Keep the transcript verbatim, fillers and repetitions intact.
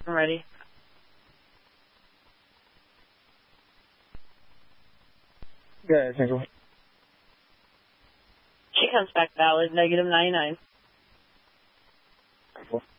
I'm ready. Good, Central. She comes back valid, negative ninety-nine. Cool.